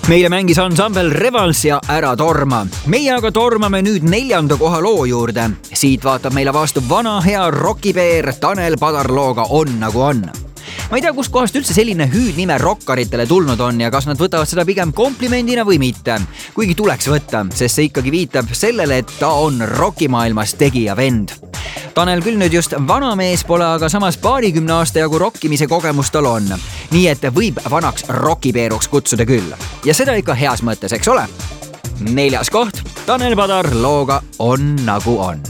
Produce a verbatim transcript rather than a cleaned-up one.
meile mängis ansambel Revals ja Ära torma. Meie aga tormame nüüd neljanda koha loo juurde. Siit vaatab meile vastu vana hea rokipeer Tanel Padar looga On nagu on. Ma ei tea, kust kohast üldse selline hüüdnime rokkaritele tulnud on ja kas nad võtavad seda pigem komplimendina või mitte. Kuigi tuleks võtta, sest see ikkagi viitab sellele, et ta on rokimaailmas tegija vend. Tanel küll nüüd just vana mees pole, aga samas paarikümne aasta jagu rokkimise kogemus tal on. Nii et võib vanaks rokipeeruks kutsuda küll. Ja seda ikka heas mõttes, eks ole? Neljas koht, Tanel Padar looga On nagu on.